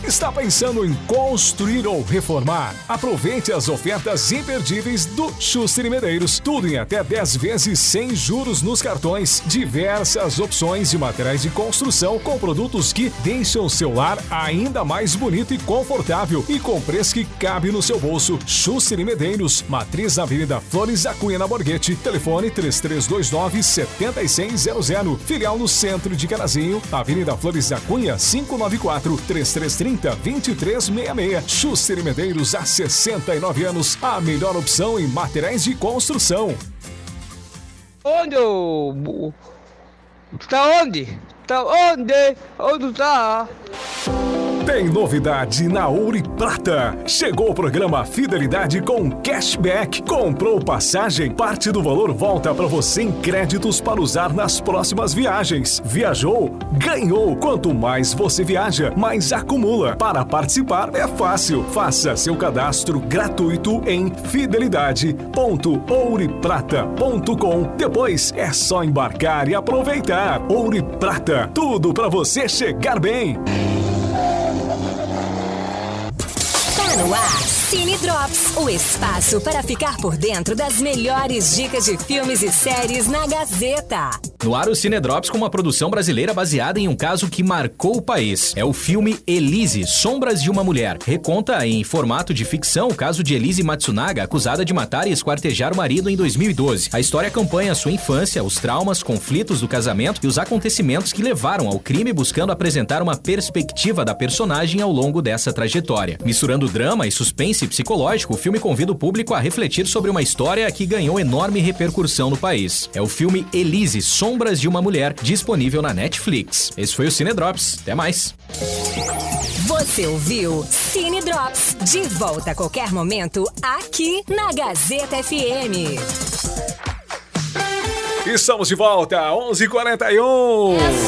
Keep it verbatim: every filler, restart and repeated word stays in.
Está pensando em construir ou reformar? Aproveite as ofertas imperdíveis do Schuster e Medeiros. Tudo em até dez vezes sem juros nos cartões. Diversas opções de materiais de construção com produtos que deixam o seu lar ainda mais bonito e confortável e com preço que cabe no seu bolso. Schuster e Medeiros, Matriz na Avenida Flores da Cunha, na Borghetti. Telefone três três dois nove, sete seis zero zero. Filial no centro de Canazinho, Avenida Flores da Cunha, quinhentos e noventa e quatro, três três três zero, dois três seis seis. Schuster e Medeiros, há sessenta e nove anos, a melhor opção em materiais de construção. Onde eu... Tá onde? Tá onde? Onde tá? Tem novidade na Ouro e Prata. Chegou o programa Fidelidade com Cashback. Comprou passagem? Parte do valor volta para você em créditos para usar nas próximas viagens. Viajou? Ganhou! Quanto mais você viaja, mais acumula. Para participar é fácil. Faça seu cadastro gratuito em fidelidade ponto ouro e prata ponto com. Depois é só embarcar e aproveitar. Ouro e Prata, tudo para você chegar bem. No ar, Cine Drops, o espaço para ficar por dentro das melhores dicas de filmes e séries na Gazeta. No ar, o Cine Drops com uma produção brasileira baseada em um caso que marcou o país. É o filme Elise, Sombras de uma Mulher. Reconta em formato de ficção o caso de Elise Matsunaga, acusada de matar e esquartejar o marido em dois mil e doze. A história acompanha a sua infância, os traumas, conflitos do casamento e os acontecimentos que levaram ao crime, buscando apresentar uma perspectiva da personagem ao longo dessa trajetória. Misturando drama e suspense psicológico, o filme convida o público a refletir sobre uma história que ganhou enorme repercussão no país. É o filme Elise, Sombras de uma Mulher, disponível na Netflix. Esse foi o Cine Drops. Até mais. Você ouviu Cine Drops, de volta a qualquer momento aqui na Gazeta F M. Estamos de volta, onze e quarenta e um.